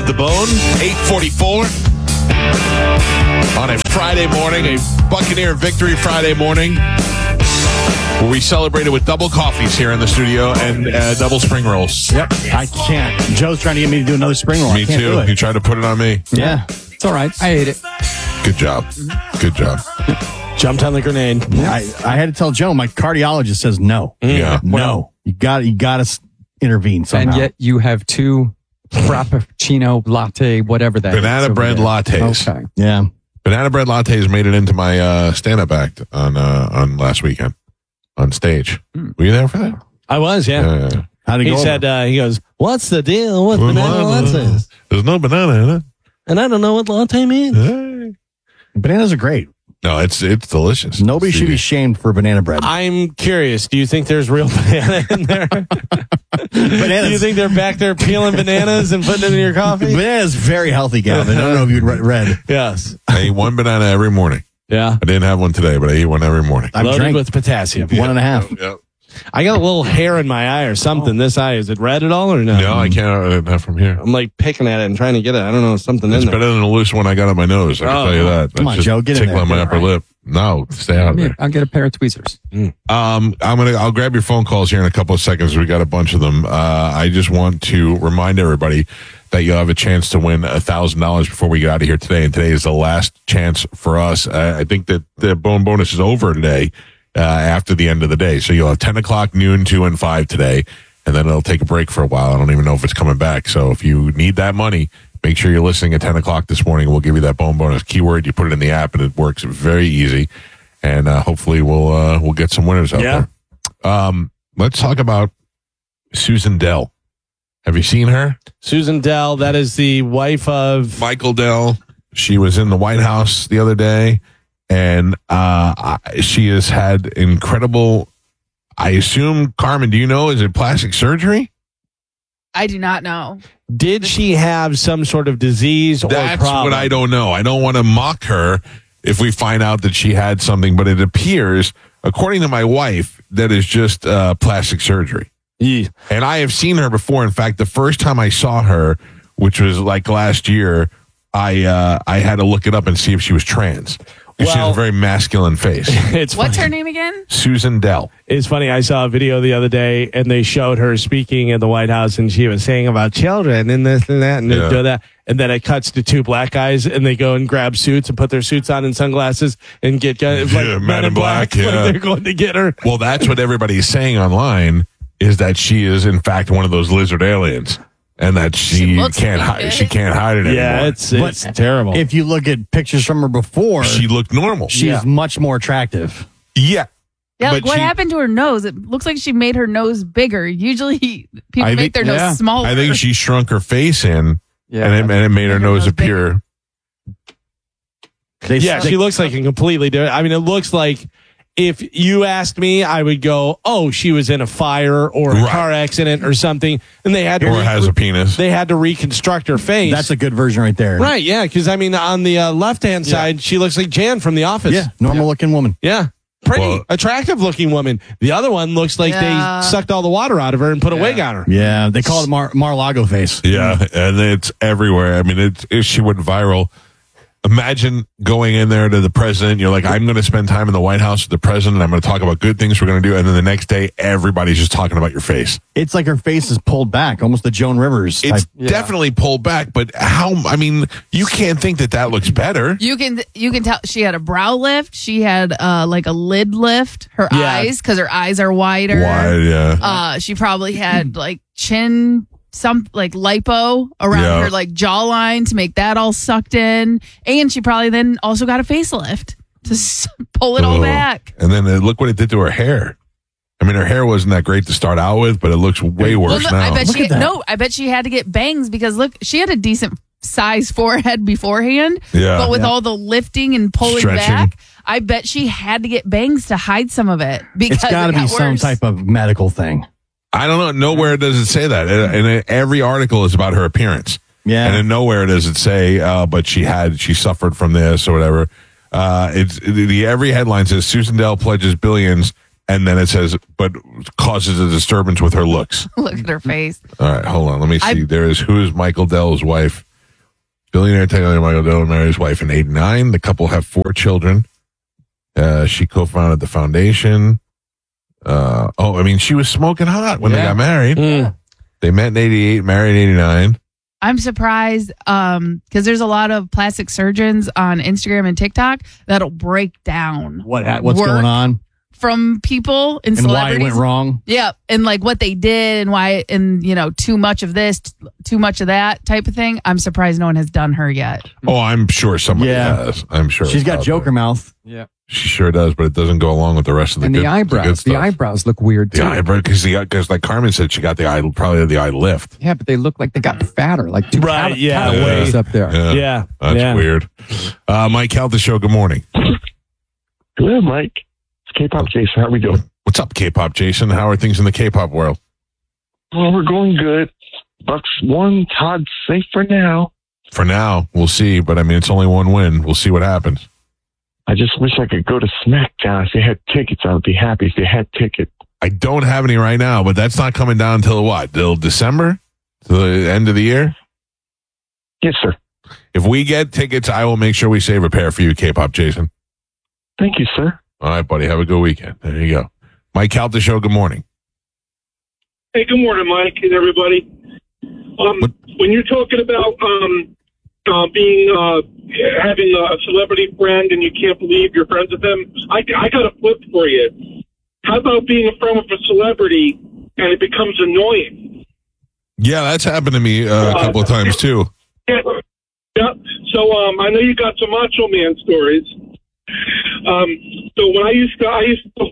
Got the Bone, 8:44 on a Friday morning, a Buccaneer Victory Friday morning, where we celebrated with double coffees here in the studio and double spring rolls. Yep, I can't. Joe's trying to get me to do another spring roll. Me I can't too. do it. You tried to put it on me. Yeah, it's all right. I ate it. Good job. Good job. Jumped on the grenade. I had to tell Joe, my cardiologist says no. Yeah. No. You got to intervene somehow. And yet you have two Frappuccino latte, whatever that is. Banana bread lattes. Okay. Yeah. Banana bread lattes made it into my stand-up act on last weekend on stage. Were you there for that? I was, yeah. How'd it He go said, over? he goes, what's the deal with banana lattes? There's no banana in it. And I don't know what latte means. Hey. Bananas are great. No, it's delicious. Nobody should be shamed for banana bread. I'm curious. Do you think there's real banana in there? Do you think they're back there peeling bananas and putting it in your coffee? Banana is very healthy, Gavin. I don't know if you'd read. Yes. I eat one banana every morning. Yeah. I didn't have one today, but I eat one every morning. I've Loaded drank with potassium. 1.5. Yep. I got a little hair in my eye or something. This eye, is it red at all or no? No, I can't. Not from here. I'm like picking at it and trying to get it. I don't know, something It's in there. better than the loose one I got on my nose. I can tell you that. Come That's on, just Joe, get in tickling there. my upper lip. No, stay out of there. I'll get a pair of tweezers. I'll grab your phone calls here in a couple of seconds. We got a bunch of them. I just want to remind everybody that you'll have a chance to win $1,000 before we get out of here today. And today is the last chance for us. I think that the Bone Bonus is over today after the end of the day. So you'll have 10 o'clock, noon, 2, and 5 today. And then it'll take a break for a while. I don't even know if it's coming back. So if you need that money, make sure you're listening at 10 o'clock this morning. We'll give you that Bone Bonus keyword. You put it in the app, and it works very easy. And hopefully we'll get some winners out there. Let's talk about Susan Dell. Have you seen her? Susan Dell, that is the wife of Michael Dell. She was in the White House the other day, and she has had incredible, I assume, Carmen, do you know, is it plastic surgery? I do not know. Did she have some sort of disease or That's problem? what I don't know. I don't want to mock her if we find out that she had something, but it appears, according to my wife, that is just plastic surgery. Yeah. And I have seen her before. In fact, the first time I saw her, which was like last year, I had to look it up and see if she was trans. She has a very masculine face. It's What's funny. her name again? Susan Dell. It's funny. I saw a video the other day, and they showed her speaking in the White House, and she was saying about children and this and that and do that. And then it cuts to two black guys, and they go and grab suits and put their suits on and sunglasses and get guys like Men in Black. Yeah. Like they're going to get her. Well, that's what everybody's saying online, is that she is in fact one of those lizard aliens, and that she looks can't like hide. it. She can't hide it anymore. Yeah, it's terrible. If you look at pictures from her before, She looked normal. she's much more attractive. Yeah. Yeah, like But what she- happened to her nose? It looks like she made her nose bigger. Usually people I make think- their nose smaller. I think she shrunk her face in, Yeah. and it made her Her nose nose appear. She looks like a completely different. I mean, it looks like if you asked me, I would go, "Oh, she was in a fire or a Right. car accident or something," and they had to Or has a penis. they had to reconstruct her face. That's a good version right there. right, yeah. Because I mean, on the left-hand side, she looks like Jan from The Office. Yeah, normal looking woman. Yeah. Pretty Well- attractive-looking woman. The other one looks like Yeah. they sucked all the water out of her and put a wig on her. Yeah, they call it Mar-a-Lago face. Yeah, and it's everywhere. I mean, she went viral. Imagine going in there to the president. You're like, I'm going to spend time in the White House with the president. I'm going to talk about good things we're going to do. And then the next day, everybody's just talking about your face. It's like her face is pulled back, almost the Joan Rivers. It's type. definitely pulled back, but I mean, you can't think that looks better. You can tell she had a brow lift. She had like a lid lift. Her Yeah. eyes, because her eyes are wider. Why? Yeah. She probably had like chin, some like lipo around Yeah. her like jawline to make that all sucked in, and she probably then also got a facelift to pull it all Ugh. back. And then look what it did to her hair. I mean, her hair wasn't that great to start out with, but it looks way worse Look, now. I bet she had to get bangs because look, she had a decent size forehead beforehand. Yeah. But with Yeah. all the lifting and pulling Stretching. back, I bet she had to get bangs to hide some of it because It's got to it got be some worse. type of medical thing. I don't know. Nowhere does it say that. And every article is about her appearance. Yeah. And in nowhere does it say, but she suffered from this or whatever. Every headline says Susan Dell pledges billions, and then it says, but causes a disturbance with her looks. Look at her face. All right, hold on. Let me see. Who is Michael Dell's wife? Billionaire Taylor Michael Dillon married his wife in 89. The couple have 4 children. She co-founded the foundation. She was smoking hot when they got married. They met in 88, married in 89. I'm surprised because there's a lot of plastic surgeons on Instagram and TikTok that'll break down What's work going on from people and and why it celebrities. went wrong. Yeah, and like what they did and why, and too much of this, too much of that type of thing. I'm surprised no one has done her yet. Oh, I'm sure somebody Yeah. has. I'm sure She's it's got out Joker there. mouth. Yeah. She sure does, but it doesn't go along with the rest of the And good, the eyebrows. good The stuff. eyebrows look weird The too. eyebrow, because like Carmen said, she got probably the eye lift. Yeah, but they look like they got fatter, like 2 Right, yeah. cataways up there. Yeah. That's yeah. weird. Mike Calta Show, good morning. Hello, Mike. It's K-pop Jason. How are we doing? What's up, K-pop Jason? How are things in the K-pop world? Well, we're going good. Bucks won. Todd's safe for now. For now, we'll see, but I mean, it's only 1 win. We'll see what happens. I just wish I could go to SmackDown. If they had tickets, I would be happy if they had tickets. I don't have any right now, but that's not coming down until what? Till December? To the end of the year? Yes, sir. If we get tickets, I will make sure we save a pair for you, K-pop Jason. Thank you, sir. All right, buddy. Have a good weekend. There you go. Mike Calta Show, good morning. Hey, good morning, Mike and everybody. When you're talking about having a celebrity friend and you can't believe you're friends with them, I got a flip for you. How about being a friend with a celebrity and it becomes annoying? Yeah, that's happened to me a couple of times too. Yeah. So I know you got some Macho Man stories. So when I used to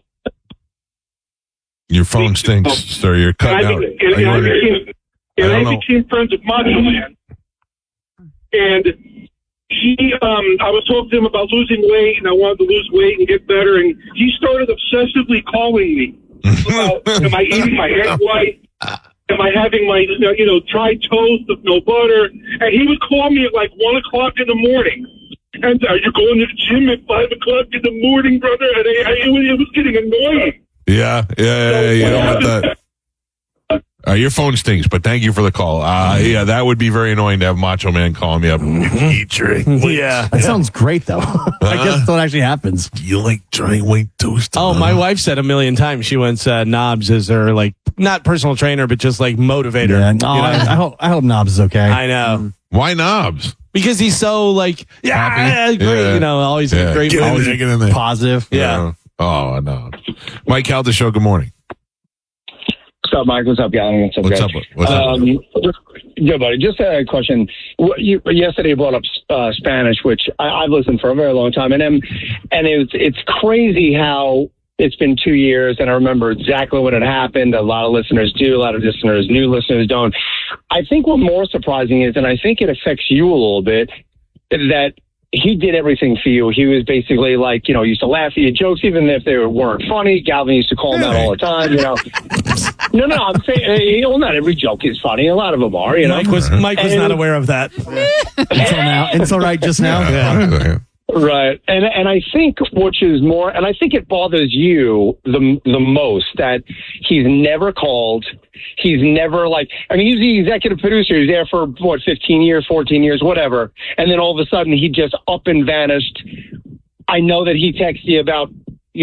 Your phone stinks, sir. You're cutting out. I became friends with Macho Man. And I was talking to him about losing weight, and I wanted to lose weight and get better, and he started obsessively calling me about, am I eating my egg white? Am I having my, dry toast with no butter? And he would call me at like 1 o'clock in the morning. And are you going to the gym at 5 o'clock in the morning, brother? And it was getting annoying. Yeah. You don't want that. Your phone stinks, but thank you for the call. Yeah, that would be very annoying to have Macho Man calling me up. Eat your egg whites. Yeah. That sounds great, though. I guess that's what actually happens. You like dry white toast? Oh, my wife said a million times she wants Knobs as her, like, not personal trainer, but just like motivator. Yeah. You know? I hope Knobs is okay. I know. Why Knobs? Because he's so like, Happy? great, Yeah. always in great Get mood. in there. Positive. Yeah. Oh, no. Mike Calta Show, good morning. What's up, Mike? What's up, Galen? What's up, What's guys? up? What's up? Good, buddy. Just a question. Yesterday you brought up Spanish, which I've listened for a very long time, and it's crazy how it's been 2 years, and I remember exactly when it happened. A lot of listeners do, a lot of listeners, new listeners don't. I think what more surprising is, and I think it affects you a little bit, that he did everything for you. He was basically like, used to laugh at your jokes, even if they weren't funny. Galvin used to call him out all the time, No, I'm saying, not every joke is funny. A lot of them are, Mike was not aware of that. Until right just now. Yeah. Right. And I think which is more, and I think it bothers you the most that he's never called. He's never he's the executive producer. He's there for 15 years, 14 years, whatever. And then all of a sudden he just up and vanished. I know that he texted you about,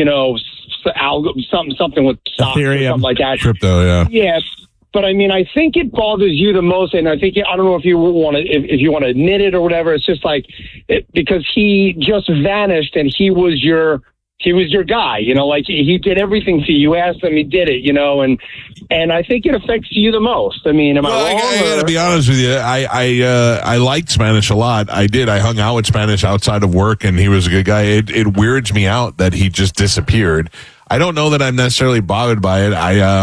something with stocks or Ethereum. something like that. Crypto, yeah. Yes. But I mean, I think it bothers you the most, and I think I don't know if you want to if you want to admit it or whatever. It's just because he just vanished, and he was your guy. He did everything for you. You asked him, he did it. And I think it affects you the most. I mean, am I wrong? I gotta be honest with you. I liked Spanish a lot. I did. I hung out with Spanish outside of work, and he was a good guy. It weirds me out that he just disappeared. I don't know that I'm necessarily bothered by it.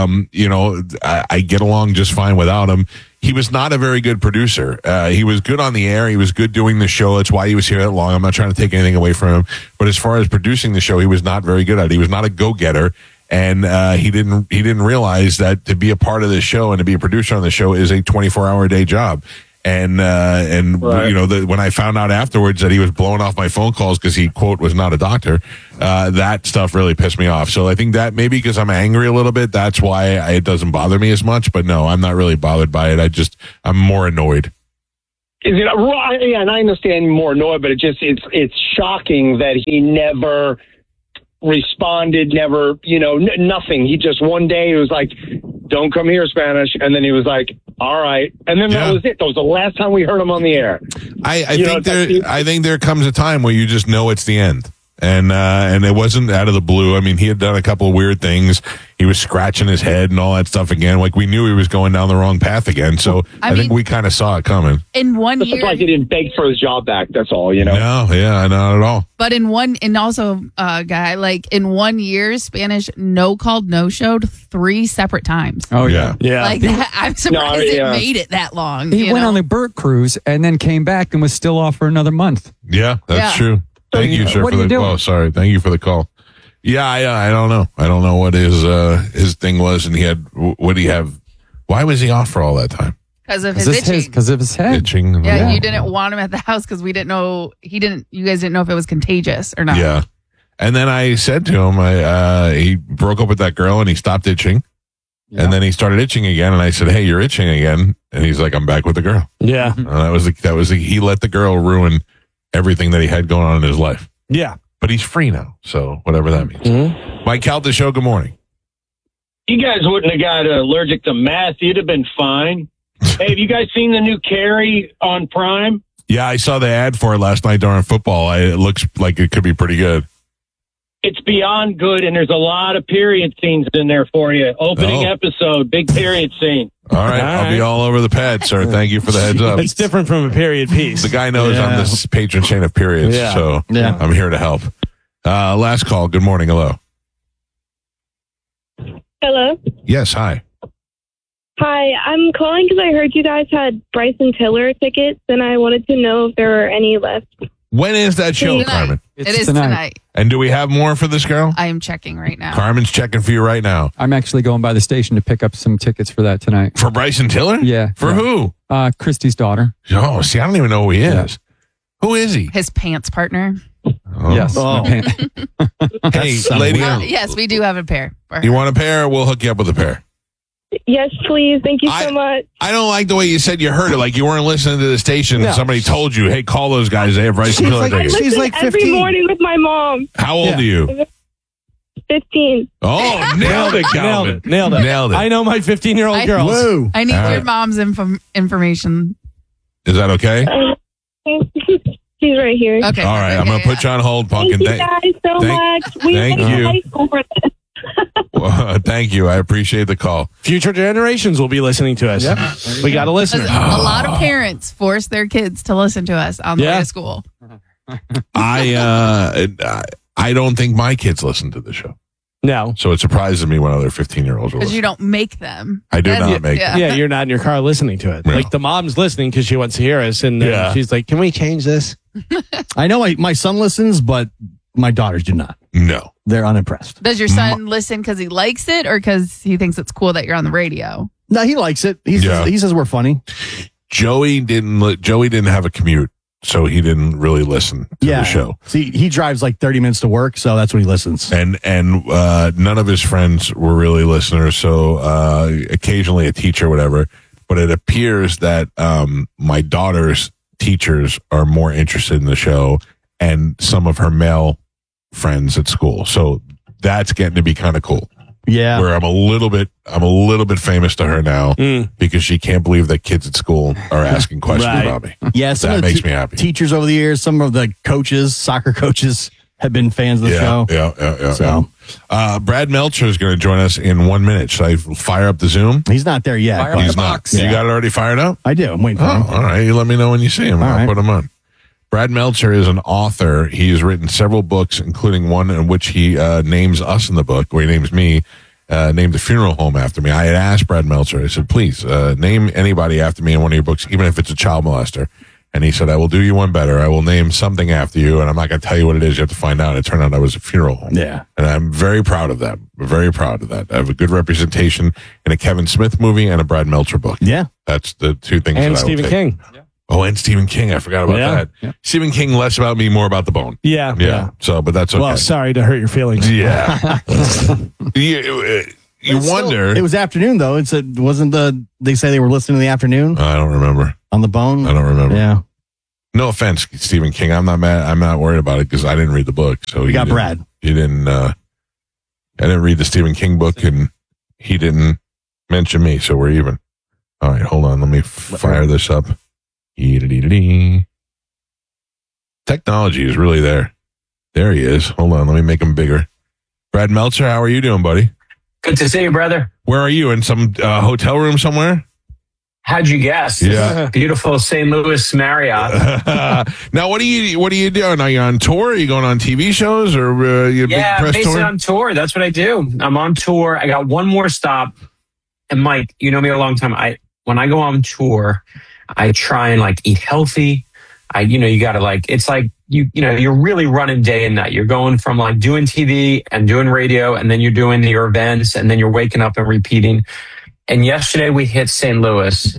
I get along just fine without him. He was not a very good producer. He was good on the air. He was good doing the show. That's why he was here that long. I'm not trying to take anything away from him. But as far as producing the show, he was not very good at it. He was not a go-getter. And he didn't realize that to be a part of this show and to be a producer on the show is a 24-hour a day job. And right. When I found out afterwards that he was blowing off my phone calls because he, quote, was not a doctor, that stuff really pissed me off. So I think that maybe because I'm angry a little bit, that's why it doesn't bother me as much. But no, I'm not really bothered by it. I'm more annoyed. Is it right? Yeah, and I understand more annoyed, but it's shocking that he never responded, never, nothing. He just one day he was like, "Don't come here, Spanish," and then he was like, "All right," and then that was it. That was the last time we heard him on the air. I think there comes a time where you just know it's the end. And it wasn't out of the blue. I mean, he had done a couple of weird things. He was scratching his head and all that stuff again. Like, we knew he was going down the wrong path again. So I think we kind of saw it coming. In 1 year, it's like he didn't beg for his job back. That's all, No, yeah, not at all. But in 1 year, Spanish no-called, no-showed 3 separate times. Oh, yeah. Like that, I'm surprised it made it that long. He went on the Burt cruise and then came back and was still off for another month. Yeah, that's true. Thank you, sir, for the call. Oh, sorry. Thank you for the call. Yeah, I don't know. I don't know what his thing was, and what he have? Why was he off for all that time? Because of his itching. Because of his head. Itching. Yeah, you didn't want him at the house because we didn't know. You guys didn't know if it was contagious or not. Yeah. And then I said to him, he broke up with that girl and he stopped itching, and then he started itching again. And I said, "Hey, you're itching again," and he's like, "I'm back with the girl." Yeah. He let the girl ruin everything that he had going on in his life. Yeah. But he's free now, so whatever that means. Mm-hmm. Mike Calta Show, good morning. You guys wouldn't have got allergic to meth. You'd have been fine. Hey, have you guys seen the new Carrie on Prime? Yeah, I saw the ad for it last night during football. It looks like it could be pretty good. It's beyond good, and there's a lot of period scenes in there for you. Opening episode, big period scene. All right, I'll be all over the pad, sir. Thank you for the heads up. It's different from a period piece. The guy knows I'm the patron saint of periods, so I'm here to help. Last call. Good morning. Hello. Hello. Yes, hi. Hi, I'm calling because I heard you guys had Bryson Tiller tickets, and I wanted to know if there were any left. When is that show, Carmen? It is tonight. And do we have more for this girl? I am checking right now. Carmen's checking for you right now. I'm actually going by the station to pick up some tickets for that tonight. For Bryson Tiller? Yeah. For who? Christy's daughter. Oh, see, I don't even know who he is. Who is he? His pants partner. Oh. Yes. Oh. Hey, lady. Yes, we do have a pair. You want a pair? We'll hook you up with a pair. Yes, please. Thank you so much. I don't like the way you said you heard it. Like you weren't listening to the station and somebody told you, hey, call those guys. They have Bryson Tiller tickets. She's like 15. Every morning with my mom. How old are you? 15. Oh, nailed it, Calvin. Nailed it. I know my 15-year-old girls. Woo. I need your mom's information. Is that okay? She's right here. Okay. All right. I'm going to put you on hold, Pumpkin. Thank you guys so much. We thank went to you. high school for this. Well, thank you. I appreciate the call. Future generations will be listening to us. Yep. We got a listener. A lot of parents force their kids to listen to us on the way to school. I don't think my kids listen to the show. No. So it surprises me when other 15-year-olds will Because listen. you don't make them. I do not make them. Yeah, you're not in your car listening to it. No. Like the mom's listening because she wants to hear us, and she's like, "Can we change this?" I know my son listens, but my daughters do not. No. They're unimpressed. Does your son listen because he likes it or because he thinks it's cool that you're on the radio? No, he likes it. He says we're funny. Joey didn't have a commute, so he didn't really listen to the show. See, he drives like 30 minutes to work, so that's when he listens. And none of his friends were really listeners, so occasionally a teacher, whatever. But it appears that my daughter's teachers are more interested in the show, and some of her male friends at school. So that's getting to be kind of cool. Yeah. Where I'm a little bit famous to her now because she can't believe that kids at school are asking questions about me. Yeah, that makes me happy. Teachers over the years, some of the coaches, soccer coaches, have been fans of the show. Yeah. Brad Meltzer is going to join us in 1 minute. Should I fire up the Zoom? He's not there yet. Fire up the box. You got it already fired up? I do. I'm waiting for him. All right. You let me know when you see him. I'll put him on. Brad Meltzer is an author. He has written several books, including one in which he names us in the book, where he names me, named the funeral home after me. I had asked Brad Meltzer, I said, please name anybody after me in one of your books, even if it's a child molester. And he said, I will do you one better. I will name something after you, and I'm not going to tell you what it is. You have to find out. It turned out I was a funeral home. Yeah. And I'm very proud of that. Very proud of that. I have a good representation in a Kevin Smith movie and a Brad Meltzer book. Yeah. That's the two things And that I will Stephen take. King. Oh, and Stephen King. I forgot about that. Yeah. Stephen King, less about me, more about the bone. Yeah. So, but that's okay. Well, sorry to hurt your feelings. Yeah. you wonder. It was afternoon though. They say they were listening in the afternoon I don't remember. on the Bone. I don't remember. Yeah, No offense, Stephen King. I'm not mad. I'm not worried about it because I didn't read the book. So we got Brad. He didn't. I didn't read the Stephen King book, and he didn't mention me. So we're even. All right, hold on. Let me fire this up. Technology is really there. There he is. Hold on. Let me make him bigger. Brad Meltzer, how are you doing, buddy? Good to see you, brother. Where are you? In some hotel room somewhere? How'd you guess? Yeah. Beautiful St. Louis Marriott. Now, what are you doing? Are you on tour? Are you going on TV shows or you big press basically tour? on tour. That's what I do. I'm on tour. I got one more stop. And Mike, you know me a long time. When I go on tour, I try and like eat healthy. You got to like, it's like, you're really running day and night. You're going from like doing TV and doing radio, and then you're doing your events, and then you're waking up and repeating. And yesterday we hit St. Louis.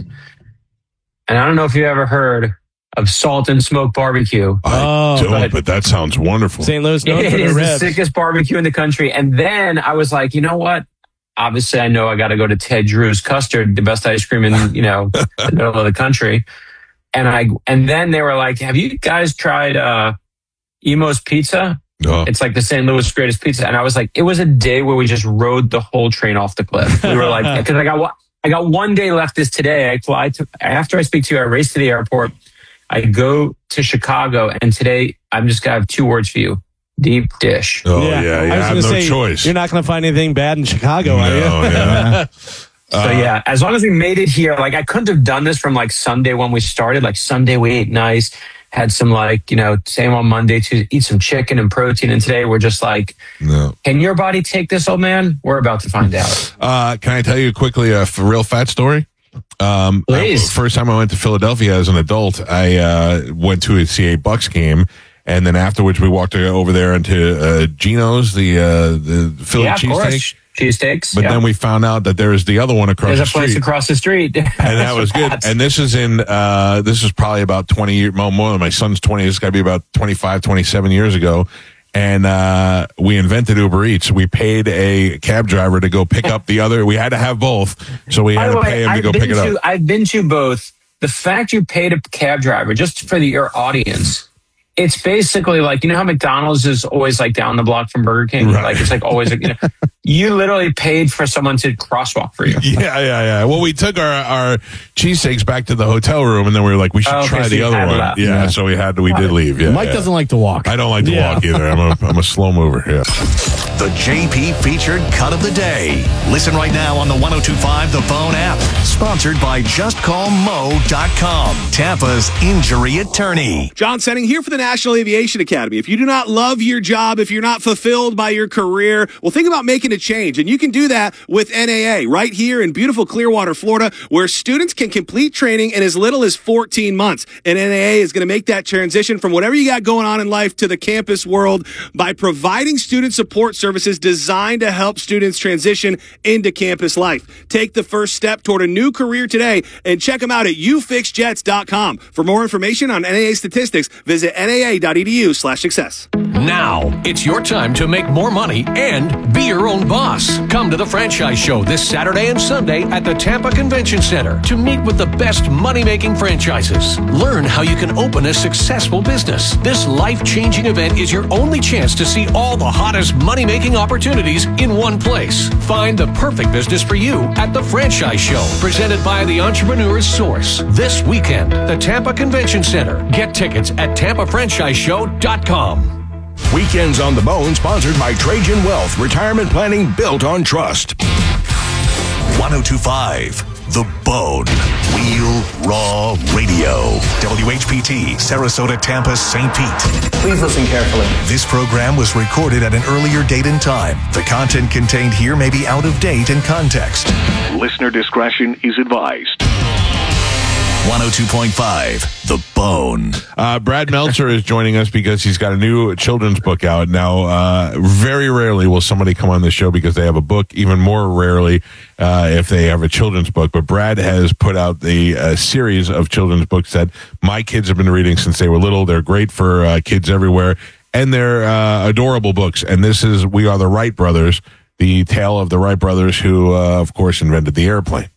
And I don't know if you ever heard of Salt and Smoke Barbecue. I don't, but that sounds wonderful. St. Louis known for It their is the ribs. sickest barbecue in the country. And then I was like, you know what? Obviously, I know I got to go to Ted Drew's Custard, the best ice cream in, the middle of the country. And then they were like, have you guys tried Emo's Pizza? Oh. It's like the St. Louis greatest pizza. And I was like, it was a day where we just rode the whole train off the cliff. We were like, because I got one day left this today. After I speak to you, I race to the airport. I go to Chicago, and today I'm just going to have 2 words for you. Deep dish. Oh, yeah. I have no choice. You're not going to find anything bad in Chicago, are you? Yeah. So yeah, as long as we made it here, like I couldn't have done this from like Sunday when we started. Like Sunday we ate nice, had some like, same on Monday to eat some chicken and protein. And today we're just like, no. Can your body take this, old man? We're about to find out. Can I tell you quickly a real fat story? Please. First time I went to Philadelphia as an adult, I went to see a Bucks game. And then afterwards, we walked over there into Geno's, the Philly cheesesteak. Cheesesteaks. But then we found out that there is the other one across the There's a street. place across the street. And that was good. And this is this is probably about 20 years, more than my son's 20. This has got to be about 25, 27 years ago. And we invented Uber Eats. We paid a cab driver to go pick up the other. We had to have both. So we had to pay him to go pick it up. I've been to both. The fact you paid a cab driver, just for your audience, it's basically like, how McDonald's is always like down the block from Burger King? Right. Like it's like always, you literally paid for someone to crosswalk for you. Yeah. Well, we took our cheesesteaks back to the hotel room, and then we were like, we should try the other one. Yeah, so we did leave. Yeah, Mike doesn't like to walk. I don't like to walk either. I'm a slow mover. Yeah. The JP featured cut of the day. Listen right now on the 102.5 The Bone app. Sponsored by JustCallMo.com, Tampa's injury attorney. John Senning here for the National Aviation Academy. If you do not love your job, if you're not fulfilled by your career, well, think about making a change. And you can do that with NAA right here in beautiful Clearwater, Florida, where students can complete training in as little as 14 months. And NAA is going to make that transition from whatever you got going on in life to the campus world by providing student support services designed to help students transition into campus life. Take the first step toward a new career today and check them out at ufixjets.com. For more information on NAA statistics, visit naa.edu/success. Now, it's your time to make more money and be your own boss. Come to the Franchise Show this Saturday and Sunday at the Tampa Convention Center to meet with the best money-making franchises. Learn how you can open a successful business. This life-changing event is your only chance to see all the hottest money-making opportunities in one place. Find the perfect business for you at the Franchise Show, presented by the Entrepreneur's Source. This weekend, the Tampa Convention Center. Get tickets at TampaFranchiseShow.com. Weekends on the Bone, sponsored by Trajan Wealth, retirement planning built on trust. 102.5 The Bone. Real Raw Radio. WHPT, Sarasota, Tampa, St. Pete. Please listen carefully. This program was recorded at an earlier date and time. The content contained here may be out of date and context. Listener discretion is advised. 102.5 The Bone. Brad Meltzer is joining us because he's got a new children's book out. Now, very rarely will somebody come on the show because they have a book, even more rarely if they have a children's book. But Brad has put out the series of children's books that my kids have been reading since they were little. They're great for kids everywhere, and they're adorable books. And this is We Are the Wright Brothers, the tale of the Wright brothers, who, of course, invented the airplane.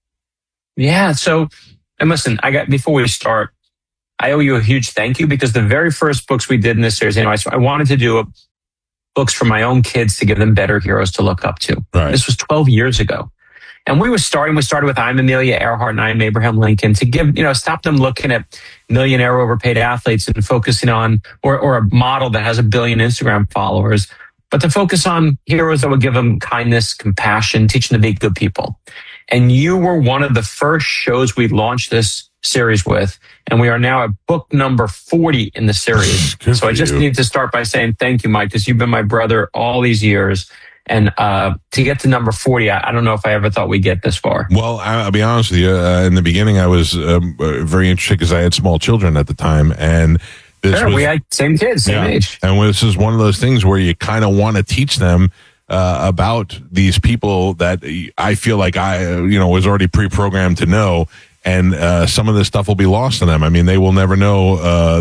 Yeah. So, and listen, before we start, I owe you a huge thank you, because the very first books we did in this series, I wanted to do books for my own kids to give them better heroes to look up to. Right. This was 12 years ago. And we started with I'm Amelia Earhart and I'm Abraham Lincoln, to give, stop them looking at millionaire overpaid athletes and focusing on, or a model that has 1 billion Instagram followers, but to focus on heroes that would give them kindness, compassion, teach them to be good people. And you were one of the first shows we launched this series with, and we are now at book number 40 in the series. So I just need to start by saying thank you, Mike, because you've been my brother all these years. And to get to number 40, I don't know if I ever thought we'd get this far. Well, I'll be honest with you. In the beginning, I was very interested because I had small children at the time, and we had same kids, same age. And this is one of those things where you kind of want to teach them about these people that I feel like I was already pre-programmed to know. And some of this stuff will be lost to them. I mean, they will never know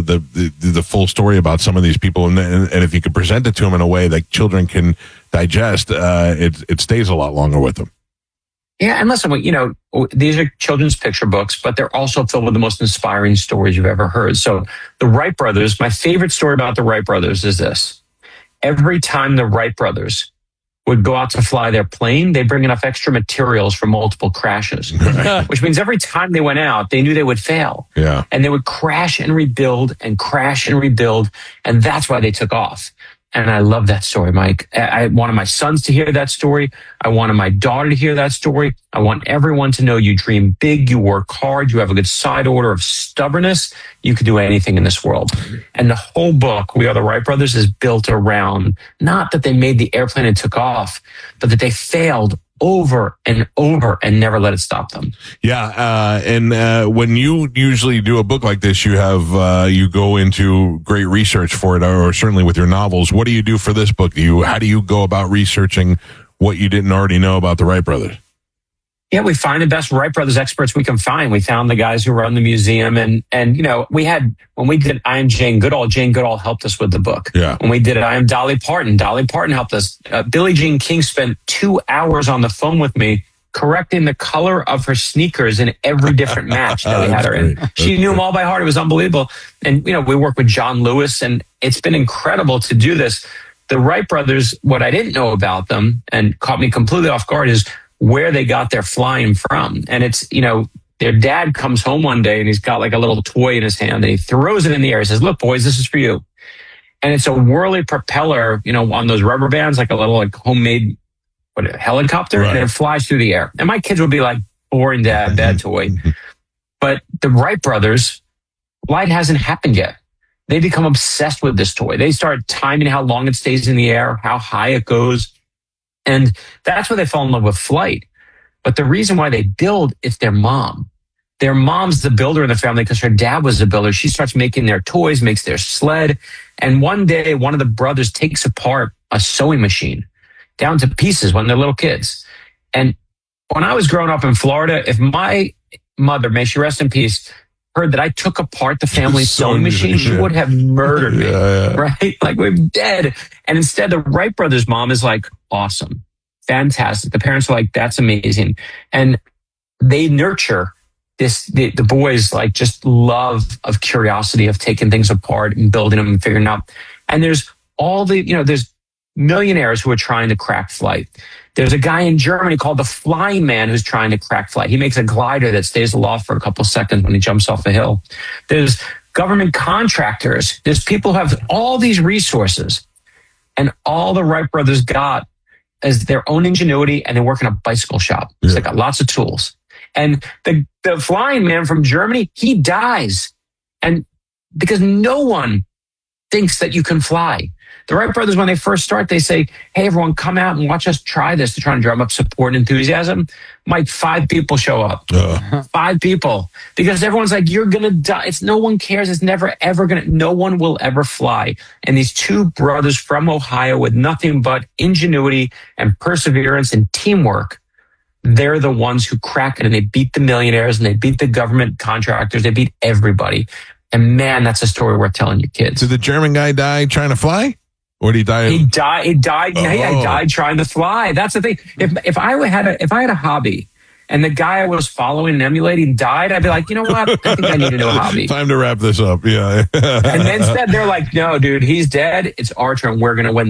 the full story about some of these people. And if you could present it to them in a way that children can digest, it stays a lot longer with them. Yeah, and listen, these are children's picture books, but they're also filled with the most inspiring stories you've ever heard. So the Wright brothers, my favorite story about the Wright brothers is this. Every time the Wright brothers would go out to fly their plane, they bring enough extra materials for multiple crashes, which means every time they went out, they knew they would fail. Yeah. And they would crash and rebuild and crash and rebuild. And that's why they took off. And I love that story, Mike. I wanted my sons to hear that story. I wanted my daughter to hear that story. I want everyone to know you dream big, you work hard, you have a good side order of stubbornness. You could do anything in this world. And the whole book, We Are the Wright Brothers, is built around not that they made the airplane and took off, but that they failed over and over and never let it stop them. Yeah. And when you usually do a book like this, you have, you go into great research for it, or certainly with your novels. What do you do for this book? How do you go about researching what you didn't already know about the Wright brothers? Yeah, we find the best Wright brothers experts we can find. We found the guys who run the museum, and when we did I Am Jane Goodall helped us with the book. Yeah. When we did I Am Dolly Parton helped us. Billie Jean King spent 2 hours on the phone with me correcting the color of her sneakers in every different match that we had her in. She knew them all by heart. It was unbelievable. And we worked with John Lewis, and it's been incredible to do this. The Wright brothers, what I didn't know about them and caught me completely off guard is where they got their flying from. And it's, their dad comes home one day and he's got like a little toy in his hand and he throws it in the air. He says, "Look, boys, this is for you." And it's a whirly propeller, on those rubber bands, like a little homemade helicopter, right. And it flies through the air. And my kids would be like, "Boring, Dad, bad toy." But the Wright brothers, flight hasn't happened yet. They become obsessed with this toy. They start timing how long it stays in the air, how high it goes. And that's where they fall in love with flight. But the reason why they build is their mom. Their mom's the builder in the family because her dad was the builder. She starts making their toys, makes their sled. And one day, one of the brothers takes apart a sewing machine down to pieces when they're little kids. And when I was growing up in Florida, if my mother, may she rest in peace, heard that I took apart the family sewing machine, she would have murdered me, right? Like, we're dead. And instead, the Wright brothers' mom is like, awesome, fantastic. The parents are like, that's amazing. And they nurture the boys, like, just love of curiosity of taking things apart and building them and figuring out. And there's there's millionaires who are trying to crack flight. There's a guy in Germany called the Flying Man who's trying to crack flight. He makes a glider that stays aloft for a couple seconds when he jumps off a hill. There's government contractors. There's people who have all these resources. And all the Wright brothers got is their own ingenuity, and they work in a bicycle shop. So they got lots of tools. And the Flying Man from Germany, he dies. And because no one thinks that you can fly. The Wright brothers, when they first start, they say, "Hey, everyone, come out and watch us try this," to try and drum up support and enthusiasm. Mike, 5 people show up. 5 people. Because everyone's like, "You're going to die." No one cares. It's never, ever no one will ever fly. And these 2 brothers from Ohio with nothing but ingenuity and perseverance and teamwork, they're the ones who crack it, and they beat the millionaires, and they beat the government contractors. They beat everybody. And man, that's a story worth telling your kids. Did the German guy die trying to fly? Or did he die? He died. He died. Oh. Yeah, he died trying to fly. That's the thing. If I had a hobby and the guy I was following and emulating died, I'd be like, you know what? I think I need a new hobby. Time to wrap this up. Yeah. And instead, they're like, no, dude, he's dead. It's our turn. We're going to win